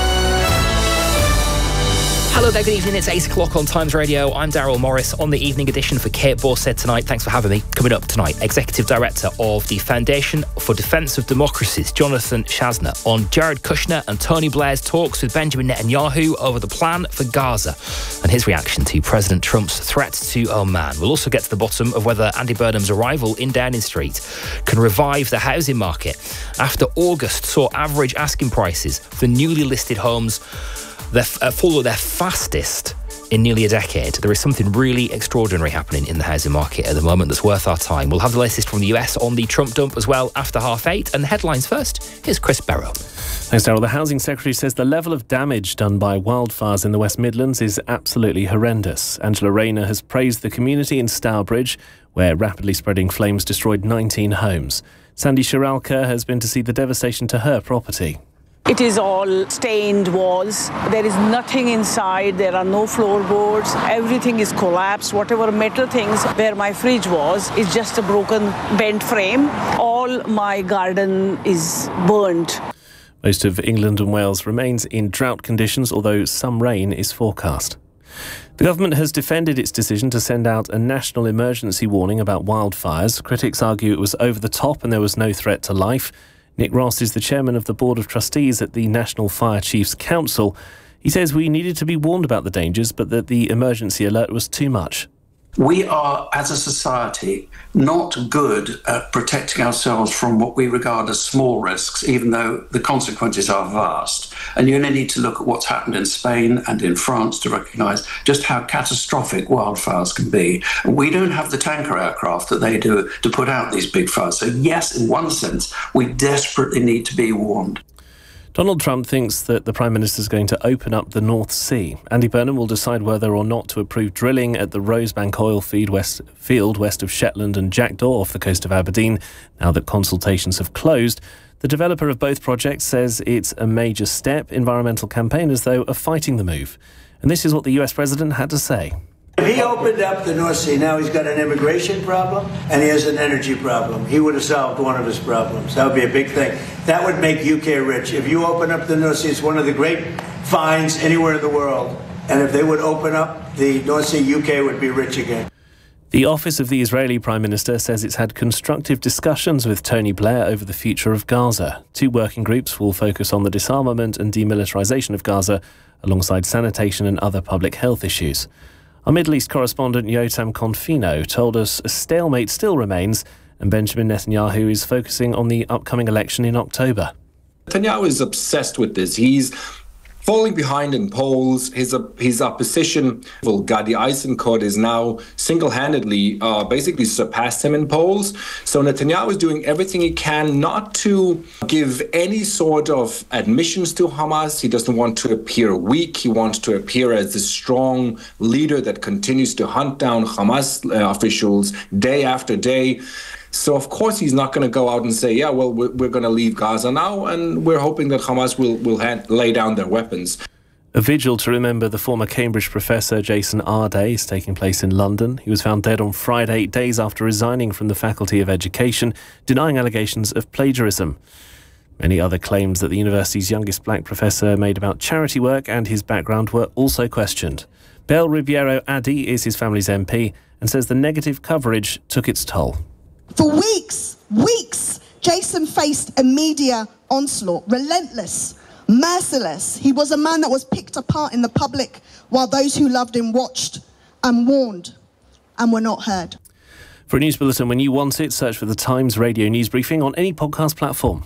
Hello there, good evening. It's 8 o'clock on Times Radio. I'm Daryl Morris on the evening edition for Kate Borsted tonight. Thanks for having me. Coming up tonight, Executive Director of the Foundation for Defence of Democracies, Jonathan Chasna, on Jared Kushner and Tony Blair's talks with Benjamin Netanyahu over the plan for Gaza and his reaction to President Trump's threat to Oman. We'll also get to the bottom of whether Andy Burnham's arrival in Downing Street can revive the housing market after August saw average asking prices for newly listed homes fall their fastest in nearly a decade. There is something really extraordinary happening in the housing market at the moment that's worth our time. We'll have the latest from the US on the Trump dump as well after 8:30. And the headlines first. Here's Chris Barrow. Thanks, Daryl. The Housing Secretary says the level of damage done by wildfires in the West Midlands is absolutely horrendous. Angela Rayner has praised the community in Stourbridge, where rapidly spreading flames destroyed 19 homes. Sandy Shiralka has been to see the devastation to her property. It is all stained walls. There is nothing inside. There are no floorboards. Everything is collapsed. Whatever metal things where my fridge was is just a broken, bent frame. All my garden is burned. Most of England and Wales remains in drought conditions, although some rain is forecast. The government has defended its decision to send out a national emergency warning about wildfires. Critics argue it was over the top and there was no threat to life. Nick Ross is the chairman of the Board of Trustees at the National Fire Chiefs Council. He says we needed to be warned about the dangers, but that the emergency alert was too much. We are, as a society, not good at protecting ourselves from what we regard as small risks, even though the consequences are vast. And you only need to look at what's happened in Spain and in France to recognise just how catastrophic wildfires can be. We don't have the tanker aircraft that they do to put out these big fires. So yes, in one sense, we desperately need to be warned. Donald Trump thinks that the Prime Minister is going to open up the North Sea. Andy Burnham will decide whether or not to approve drilling at the Rosebank oil field west of Shetland and Jackdaw off the coast of Aberdeen, now that consultations have closed. The developer of both projects says it's a major step. Environmental campaigners, though, are fighting the move. And this is what the US President had to say. If he opened up the North Sea, now he's got an immigration problem and he has an energy problem. He would have solved one of his problems. That would be a big thing. That would make UK rich. If you open up the North Sea, it's one of the great finds anywhere in the world. And if they would open up the North Sea, UK would be rich again. The office of the Israeli Prime Minister says it's had constructive discussions with Tony Blair over the future of Gaza. 2 working groups will focus on the disarmament and demilitarisation of Gaza, alongside sanitation and other public health issues. Our Middle East correspondent Yotam Confino told us a stalemate still remains, and Benjamin Netanyahu is focusing on the upcoming election in October. Netanyahu is obsessed with this. He's falling behind in polls. His opposition, Gadi Eisenkot, is now single-handedly basically surpassed him in polls. So Netanyahu is doing everything he can not to give any sort of admissions to Hamas. He doesn't want to appear weak. He wants to appear as the strong leader that continues to hunt down Hamas officials day after day. So, of course, he's not going to go out and say, yeah, well, we're going to leave Gaza now, and we're hoping that Hamas will lay down their weapons. A vigil to remember the former Cambridge professor Jason Arday is taking place in London. He was found dead on Friday, days after resigning from the Faculty of Education, denying allegations of plagiarism. Many other claims that the university's youngest black professor made about charity work and his background were also questioned. Bel Ribeiro Adi is his family's MP and says the negative coverage took its toll. For weeks, Jason faced a media onslaught, relentless, merciless. He was a man that was picked apart in the public while those who loved him watched and warned and were not heard. For a news bulletin when you want it, search for the Times Radio News Briefing on any podcast platform.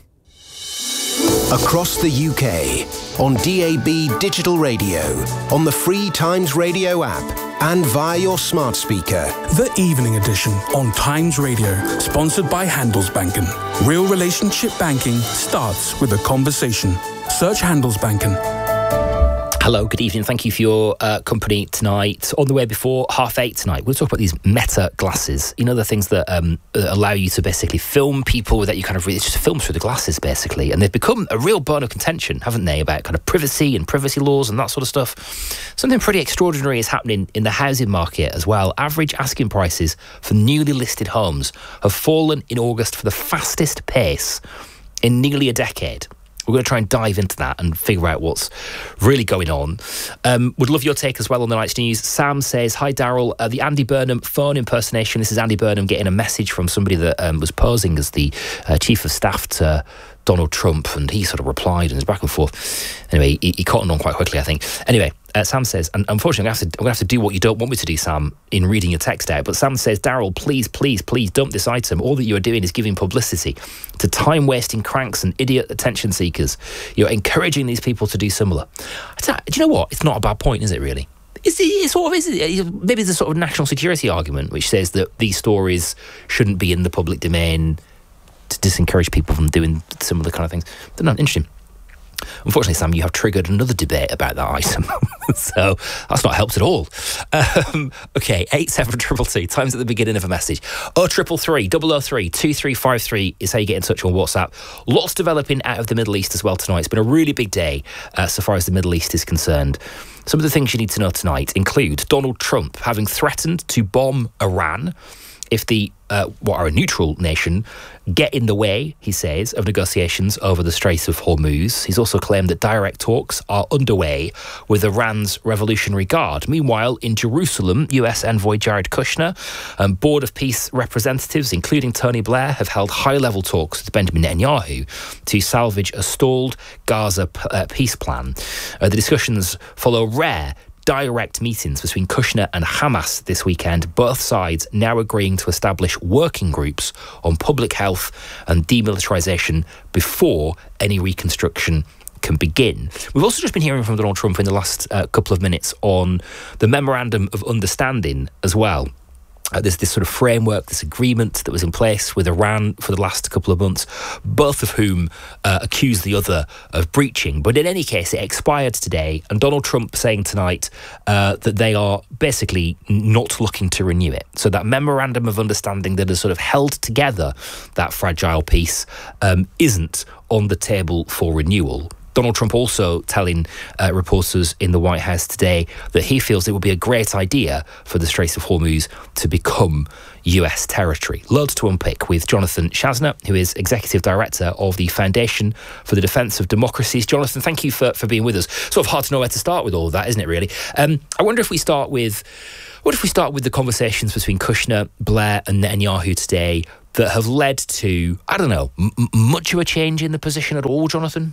Across the UK, on DAB Digital Radio, on the free Times Radio app, and via your smart speaker. The Evening Edition on Times Radio, sponsored by Handelsbanken. Real relationship banking starts with a conversation. Search Handelsbanken. Hello, good evening. Thank you for your company tonight. On the way before 8:30 tonight, we'll talk about these Meta glasses. You know, the things that allow you to basically film people that you kind of really, it's just films through the glasses, basically. And they've become a real bone of contention, haven't they, about kind of privacy and privacy laws and that sort of stuff. Something pretty extraordinary is happening in the housing market as well. Average asking prices for newly listed homes have fallen in August for the fastest pace in nearly a decade. We're going to try and dive into that and figure out what's really going on. Would love your take as well on the night's news. Sam says, hi, Daryl. The Andy Burnham phone impersonation. This is Andy Burnham getting a message from somebody that was posing as the chief of staff to Donald Trump, and he sort of replied and was back and forth. Anyway, he caught on quite quickly, I think. Anyway, Sam says, and unfortunately, I'm going to have to do what you don't want me to do, Sam, in reading your text out. But Sam says, Daryl, please dump this item. All that you are doing is giving publicity to time-wasting cranks and idiot attention seekers. You're encouraging these people to do similar. Do you know what? It's not a bad point, is it, really? Maybe there's a sort of national security argument which says that these stories shouldn't be in the public domain to disencourage people from doing similar kind of things. They're not interesting. Unfortunately, Sam, you have triggered another debate about that item. So that's not helped at all. Okay, 87322, times at the beginning of a message. 0333 003 2353 is how you get in touch on WhatsApp. Lots developing out of the Middle East as well tonight. It's been a really big day so far as the Middle East is concerned. Some of the things you need to know tonight include Donald Trump having threatened to bomb Iran if the what are a neutral nation get in the way, he says, of negotiations over the Strait of Hormuz. He's also claimed that direct talks are underway with Iran's Revolutionary Guard. Meanwhile, in Jerusalem, US envoy Jared Kushner and Board of Peace representatives, including Tony Blair, have held high-level talks with Benjamin Netanyahu to salvage a stalled Gaza peace plan. The discussions follow rare direct meetings between Kushner and Hamas this weekend, both sides now agreeing to establish working groups on public health and demilitarisation before any reconstruction can begin. We've also just been hearing from Donald Trump in the last couple of minutes on the Memorandum of Understanding as well. There's this sort of framework, this agreement that was in place with Iran for the last couple of months, both of whom accuse the other of breaching. But in any case, it expired today, and Donald Trump saying tonight that they are basically not looking to renew it. So that memorandum of understanding that has sort of held together that fragile peace isn't on the table for renewal. Donald Trump also telling reporters in the White House today that he feels it would be a great idea for the Straits of Hormuz to become US territory. Loads to unpick with Jonathan Chasner, who is Executive Director of the Foundation for the Defence of Democracies. Jonathan, thank you for being with us. Sort of hard to know where to start with all of that, isn't it, really? I wonder if we start with... What if we start with the conversations between Kushner, Blair and Netanyahu today that have led to, I don't know, much of a change in the position at all, Jonathan?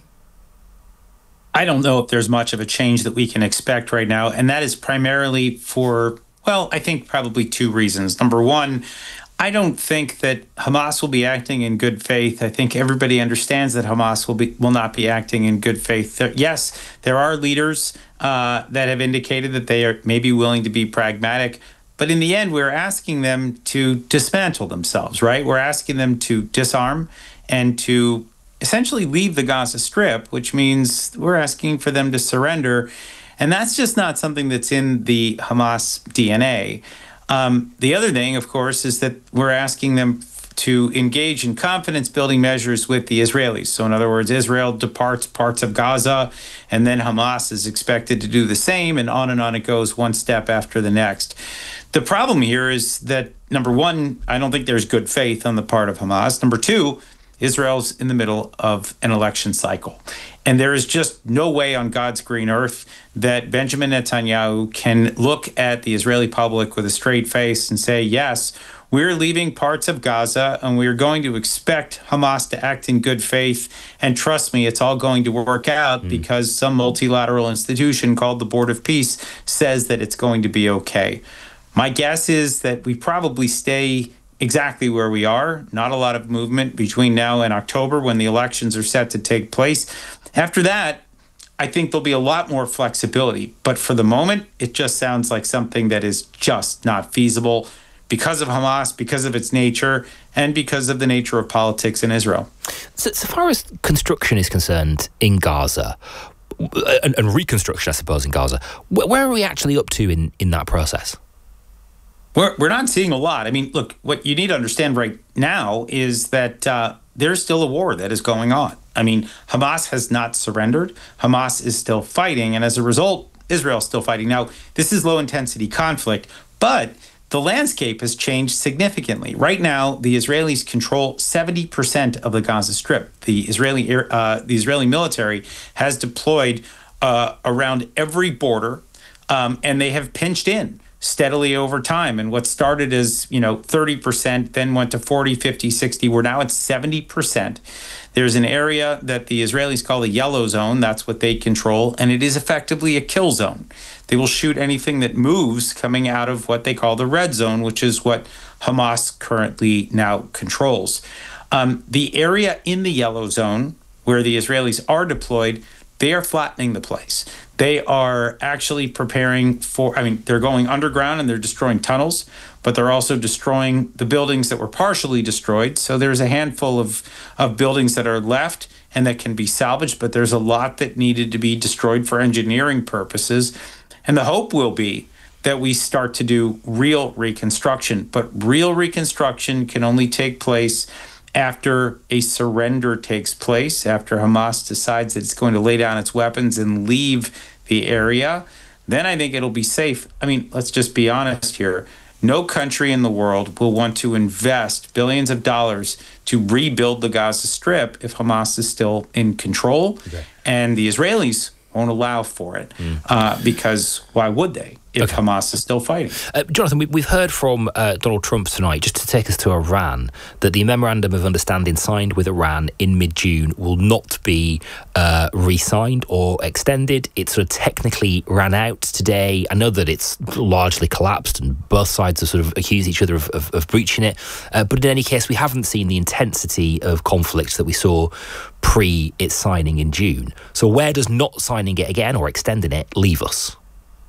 I don't know if there's much of a change that we can expect right now, and that is primarily for, well, I think probably two reasons. Number one, I don't think that Hamas will be acting in good faith. I think everybody understands that Hamas will not be acting in good faith. Yes, there are leaders that have indicated that they are maybe willing to be pragmatic, but in the end, we're asking them to dismantle themselves, right? We're asking them to disarm and to essentially leave the Gaza Strip, which means we're asking for them to surrender. And that's just not something that's in the Hamas DNA. The other thing, of course, is that we're asking them to engage in confidence-building measures with the Israelis. So in other words, Israel departs parts of Gaza, and then Hamas is expected to do the same, and on it goes, one step after the next. The problem here is that, number one, I don't think there's good faith on the part of Hamas. Number two, Israel's in the middle of an election cycle. And there is just no way on God's green earth that Benjamin Netanyahu can look at the Israeli public with a straight face and say, yes, we're leaving parts of Gaza and we're going to expect Hamas to act in good faith. And trust me, it's all going to work out because some multilateral institution called the Board of Peace says that it's going to be okay. My guess is that we probably stay exactly where we are. Not a lot of movement between now and October when the elections are set to take place. After that, I think there'll be a lot more flexibility. But for the moment, it just sounds like something that is just not feasible because of Hamas, because of its nature, and because of the nature of politics in Israel. So far as construction is concerned in Gaza, and reconstruction, I suppose, in Gaza, where are we actually up to in that process? We're not seeing a lot. I mean, look, what you need to understand right now is that there's still a war that is going on. I mean, Hamas has not surrendered. Hamas is still fighting. And as a result, Israel's still fighting. Now, this is low-intensity conflict, but the landscape has changed significantly. Right now, the Israelis control 70% of the Gaza Strip. The Israeli military has deployed around every border, and they have pinched in steadily over time. And what started as, 30%, then went to 40, 50, 60. We're now at 70%. There's an area that the Israelis call the yellow zone. That's what they control. And it is effectively a kill zone. They will shoot anything that moves coming out of what they call the red zone, which is what Hamas currently now controls. The area in the yellow zone where the Israelis are deployed, they are flattening the place. They are actually preparing for, they're going underground and they're destroying tunnels, but they're also destroying the buildings that were partially destroyed. So there's a handful of buildings that are left and that can be salvaged, but there's a lot that needed to be destroyed for engineering purposes. And the hope will be that we start to do real reconstruction. But real reconstruction can only take place after a surrender takes place, after Hamas decides that it's going to lay down its weapons and leave the area. Then I think it'll be safe. Let's just be honest here. No country in the world will want to invest billions of dollars to rebuild the Gaza Strip if Hamas is still in control. Okay. And the Israelis won't allow for it because why would they if Hamas is still fighting? Jonathan, we've heard from Donald Trump tonight, just to take us to Iran, that the memorandum of understanding signed with Iran in mid-June will not be re-signed or extended. It sort of technically ran out today. I know that it's largely collapsed and both sides have sort of accused each other of breaching it. But in any case, we haven't seen the intensity of conflict that we saw pre its signing in June. So where does not signing it again or extending it leave us?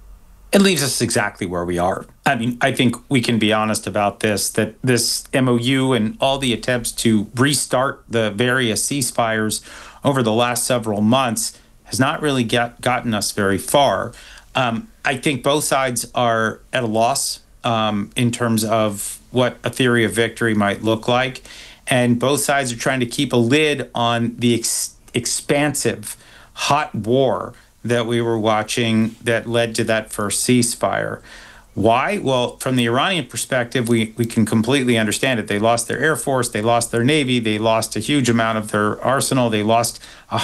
It leaves us exactly where we are. I mean, I think we can be honest about this, that this MOU and all the attempts to restart the various ceasefires over the last several months has not really gotten us very far. I think both sides are at a loss in terms of what a theory of victory might look like. And both sides are trying to keep a lid on the expansive, hot war that we were watching that led to that first ceasefire. Why? Well, from the Iranian perspective, we can completely understand it. They lost their Air Force, they lost their Navy, they lost a huge amount of their arsenal, they lost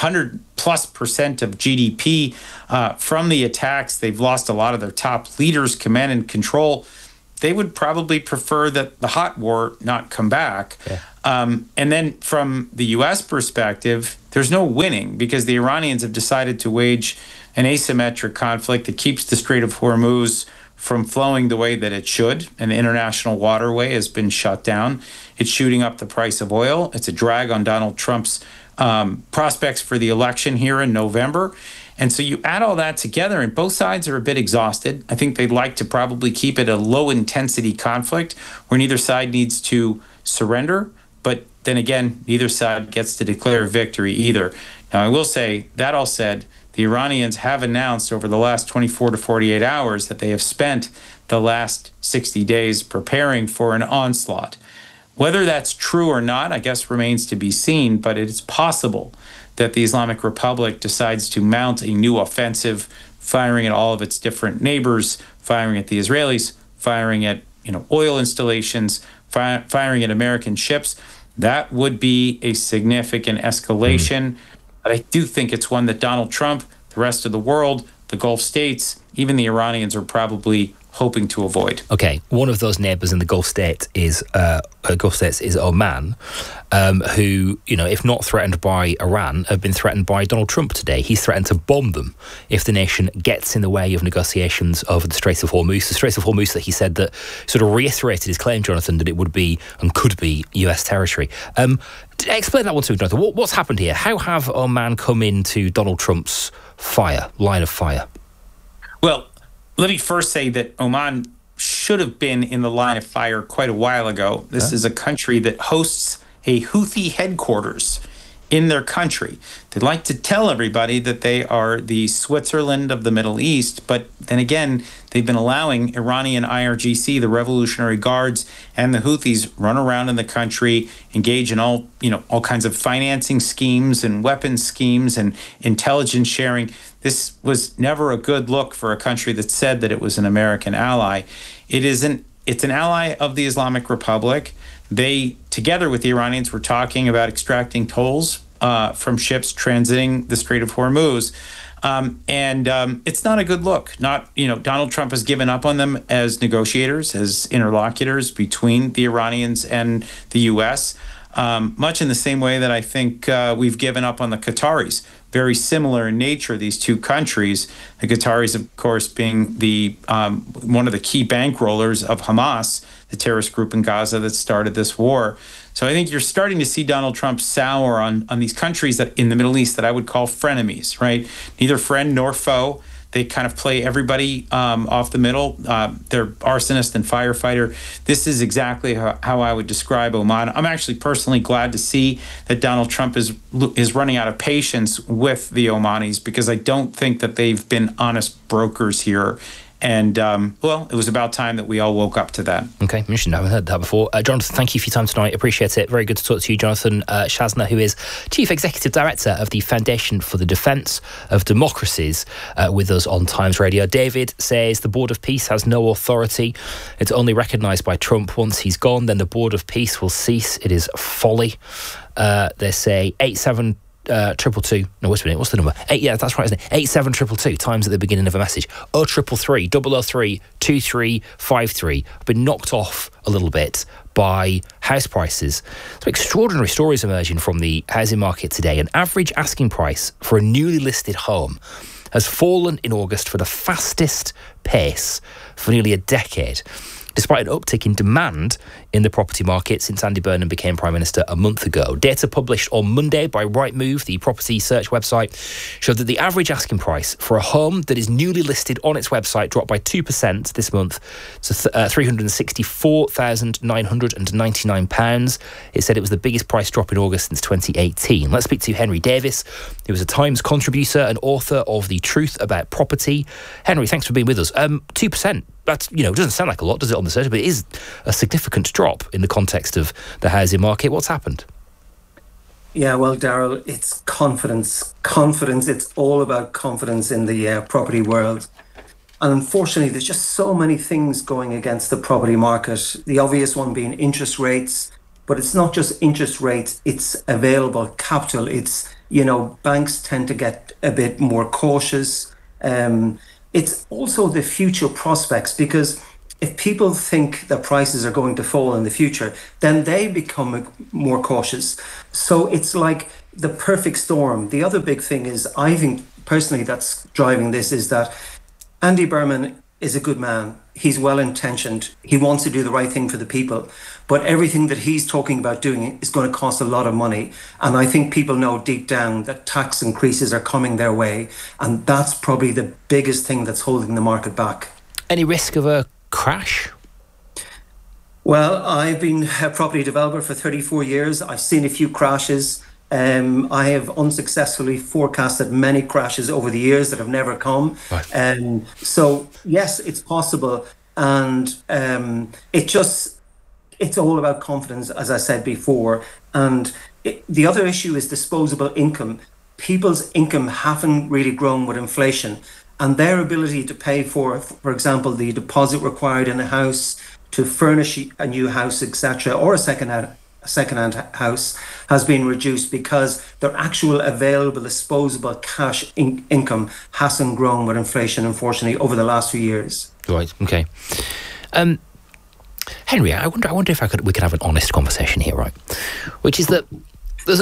100+% of GDP from the attacks. They've lost a lot of their top leaders, command and control. They would probably prefer that the hot war not come back. Yeah. And then from the U.S. perspective, there's no winning because the Iranians have decided to wage an asymmetric conflict that keeps the Strait of Hormuz from flowing the way that it should. An international waterway has been shut down. It's shooting up the price of oil. It's a drag on Donald Trump's prospects for the election here in November. And so you add all that together, and both sides are a bit exhausted. I think they'd like to probably keep it a low-intensity conflict where neither side needs to surrender. But then again, neither side gets to declare victory either. Now, I will say, that all said, the Iranians have announced over the last 24 to 48 hours that they have spent the last 60 days preparing for an onslaught. Whether that's true or not, I guess remains to be seen, but it is possible that the Islamic Republic decides to mount a new offensive, firing at all of its different neighbors, firing at the Israelis, firing at oil installations, firing at American ships. That would be a significant escalation. But I do think it's one that Donald Trump, the rest of the world, the Gulf states, even the Iranians are probably hoping to avoid. Okay, one of those neighbours in the Gulf states is Oman, who, if not threatened by Iran, have been threatened by Donald Trump today. He's threatened to bomb them if the nation gets in the way of negotiations over the Straits of Hormuz. The Straits of Hormuz that he said that sort of reiterated his claim, Jonathan, that it would be and could be US territory. Explain that one to me, Jonathan. What's happened here? How have Oman come into Donald Trump's line of fire? Well, let me first say that Oman should have been in the line of fire quite a while ago. This is a country that hosts a Houthi headquarters in their country. They like to tell everybody that they are the Switzerland of the Middle East, but then again, they've been allowing Iranian IRGC, the Revolutionary Guards, and the Houthis run around in the country, engage in all kinds of financing schemes and weapons schemes and intelligence sharing. This was never a good look for a country that said that it was an American ally. It's an ally of the Islamic Republic. They, together with the Iranians, were talking about extracting tolls from ships transiting the Strait of Hormuz. It's not a good look. Donald Trump has given up on them as negotiators, as interlocutors between the Iranians and the U.S., much in the same way that I think we've given up on the Qataris. Very similar in nature, these two countries. The Qataris, of course, being the one of the key bankrollers of Hamas, the terrorist group in Gaza that started this war. So I think you're starting to see Donald Trump sour on these countries that in the Middle East that I would call frenemies, right? Neither friend nor foe. They kind of play everybody off the middle. They're arsonist and firefighter. This is exactly how I would describe Oman. I'm actually personally glad to see that Donald Trump is running out of patience with the Omanis because I don't think that they've been honest brokers here. And, it was about time that we all woke up to that. Okay, interesting. I haven't heard that before. Jonathan, thank you for your time tonight. Appreciate it. Very good to talk to you, Jonathan Shasner, who is Chief Executive Director of the Foundation for the Defence of Democracies, with us on Times Radio. David says the Board of Peace has no authority. It's only recognised by Trump. Once he's gone, then the Board of Peace will cease. It is folly. They say 87222. No, wait a minute. What's the number? Yeah, that's right, isn't it? 87222 times at the beginning of a message. 0333 003 2353. I've been knocked off a little bit by house prices. Some extraordinary stories emerging from the housing market today. An average asking price for a newly listed home has fallen in August for the fastest pace for nearly a decade, despite an uptick in demand in the property market since Andy Burnham became Prime Minister a month ago. Data published on Monday by Rightmove, the property search website, showed that the average asking price for a home that is newly listed on its website dropped by 2% this month to £364,999. It said it was the biggest price drop in August since 2018. Let's speak to Henry Davis, who is a Times contributor and author of The Truth About Property. Henry, thanks for being with us. 2%. That's, doesn't sound like a lot, does it, on the surface, but it is a significant drop in the context of the housing market. What's happened? Yeah, well, Daryl, it's confidence. Confidence, it's all about confidence in the property world. And unfortunately, there's just so many things going against the property market. The obvious one being interest rates, but it's not just interest rates, it's available capital. It's, banks tend to get a bit more cautious. It's also the future prospects, because if people think that prices are going to fall in the future, then they become more cautious. So it's like the perfect storm. The other big thing is, I think personally that's driving this, is that Andy Burnham is a good man. He's well-intentioned. He wants to do the right thing for the people. But everything that he's talking about doing is going to cost a lot of money. And I think people know deep down that tax increases are coming their way. And that's probably the biggest thing that's holding the market back. Any risk of a crash? Well, I've been a property developer for 34 years. I've seen a few crashes. I have unsuccessfully forecasted many crashes over the years that have never come. Right. So yes, it's possible. And it's all about confidence, as I said before. And the other issue is disposable income. People's income haven't really grown with inflation, and their ability to pay for example, the deposit required in a house, to furnish a new house, etc., or a second-hand house, has been reduced because their actual available disposable cash income hasn't grown with inflation, unfortunately, over the last few years. Right. Okay. Henry, I wonder if we could have an honest conversation here, right? Which is that there's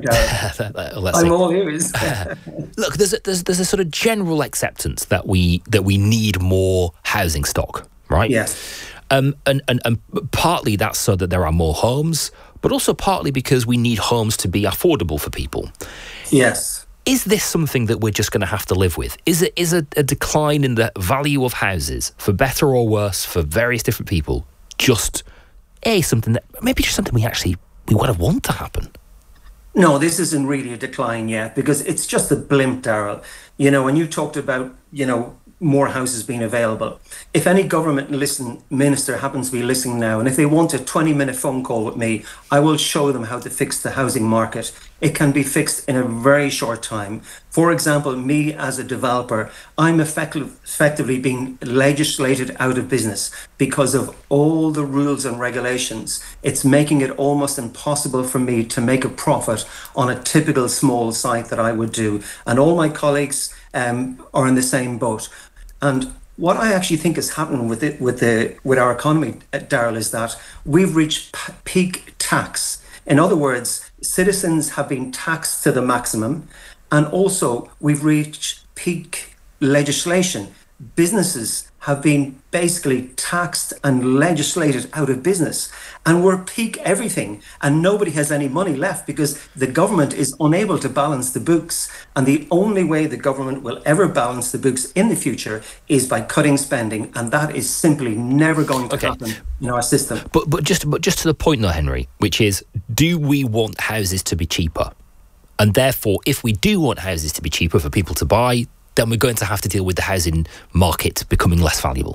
I'm all ears. Look, there's a sort of general acceptance that we need more housing stock, right? Yes. And partly that's so that there are more homes, but also partly because we need homes to be affordable for people. Yes. Is this something that we're just going to have to live with? Is a decline in the value of houses, for better or worse, for various different people, just something that maybe just something we would have want to happen? No, this isn't really a decline yet, because it's just a blimp, Daryl. When you talked about, more houses being available. If any government minister happens to be listening now, and if they want a 20-minute phone call with me, I will show them how to fix the housing market. It can be fixed in a very short time. For example, me as a developer, I'm effectively being legislated out of business because of all the rules and regulations. It's making it almost impossible for me to make a profit on a typical small site that I would do. And all my colleagues are in the same boat. And what I actually think is happening with our economy, Daryl, is that we've reached peak tax. In other words, citizens have been taxed to the maximum, and also we've reached peak legislation. Businesses have been basically taxed and legislated out of business, and we're peak everything, and nobody has any money left because the government is unable to balance the books. And the only way the government will ever balance the books in the future is by cutting spending, and that is simply never going to happen in our system. But just to the point though, Henry, which is, do we want houses to be cheaper? And therefore, if we do want houses to be cheaper for people to buy, then we're going to have to deal with the housing market becoming less valuable.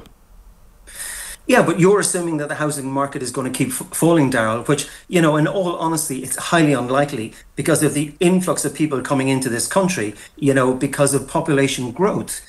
Yeah, but you're assuming that the housing market is going to keep falling, Daryl, which, in all honesty, it's highly unlikely because of the influx of people coming into this country, because of population growth.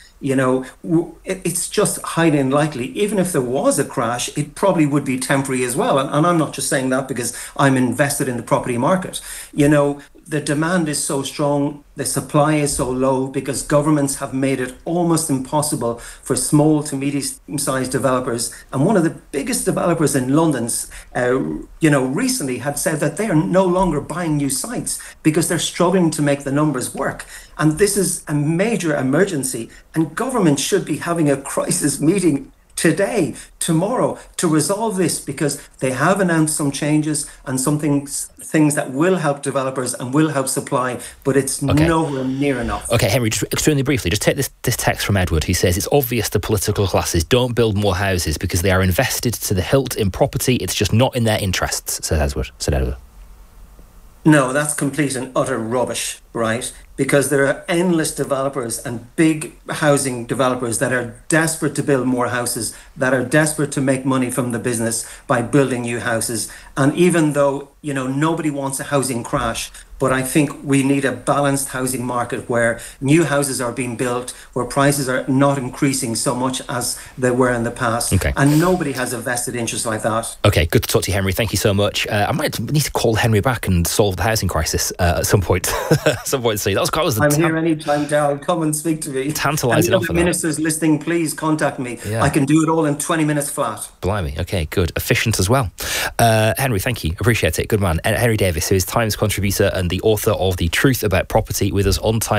It's just highly unlikely. Even if there was a crash, it probably would be temporary as well. And I'm not just saying that because I'm invested in the property market. The demand is so strong, the supply is so low because governments have made it almost impossible for small to medium-sized developers. And one of the biggest developers in London, recently had said that they are no longer buying new sites because they're struggling to make the numbers work. And this is a major emergency, and government should be having a crisis meeting today, tomorrow, to resolve this, because they have announced some changes and some things that will help developers and will help supply, but it's nowhere near enough. Okay, Henry, just extremely briefly, just take this text from Edward. He says, it's obvious the political classes don't build more houses because they are invested to the hilt in property. It's just not in their interests, said Edward. No, that's complete and utter rubbish, right? Because there are endless developers and big housing developers that are desperate to build more houses, that are desperate to make money from the business by building new houses. And even though, nobody wants a housing crash, but I think we need a balanced housing market where new houses are being built, where prices are not increasing so much as they were in the past. Okay. And nobody has a vested interest like that. Okay, good to talk to you, Henry. Thank you so much. I might need to call Henry back and solve the housing crisis at some point. soon. I'm here anytime, Darryl. Come and speak to me. Tantalising offer. Ministers listening, please contact me. Yeah. I can do it all in 20 minutes flat. Blimey. Okay, good. Efficient as well. Henry, thank you. Appreciate it. Good man. Henry Davis, who is Times contributor and the author of The Truth About Property, with us on Time.